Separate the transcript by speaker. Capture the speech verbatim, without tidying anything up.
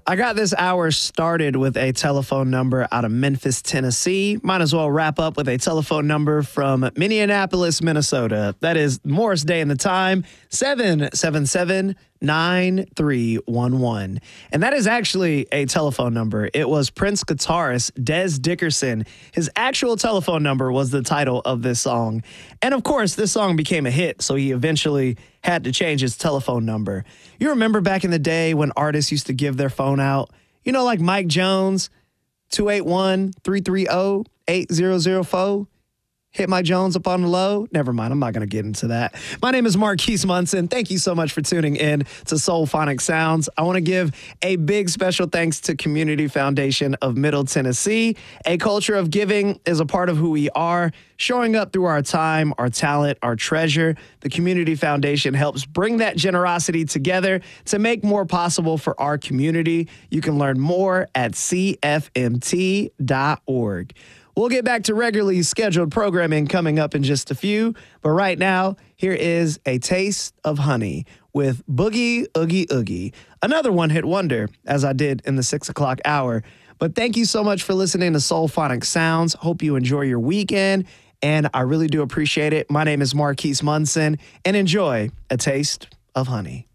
Speaker 1: I got this hour started with a telephone number out of Memphis, Tennessee. Might as well wrap up with a telephone number from Minneapolis, Minnesota. That is Morris Day and the time, seven seven seven, nine three one one. And that is actually a telephone number. It was Prince guitarist Dez Dickerson. His actual telephone number was the title of this song. And of course, this song became a hit, so he eventually had to change his telephone number. You remember back in the day when artists used to give their phone out? You know, like Mike Jones, two eight one, three three zero, eight zero zero four. Hit Mike Jones up on the low. Never mind, I'm not going to get into that. My name is Marquise Munson. Thank you so much for tuning in to Soulphonic Sounds. I want to give a big special thanks to Community Foundation of Middle Tennessee. A culture of giving is a part of who we are, showing up through our time, our talent, our treasure. The Community Foundation helps bring that generosity together to make more possible for our community. You can learn more at c f m t dot org. We'll get back to regularly scheduled programming coming up in just a few. But right now, here is A Taste of Honey with Boogie Oogie Oogie. Another one-hit wonder, as I did in the six o'clock hour. But thank you so much for listening to Soulphonic Sounds. Hope you enjoy your weekend, and I really do appreciate it. My name is Marquise Munson, and enjoy A Taste of Honey.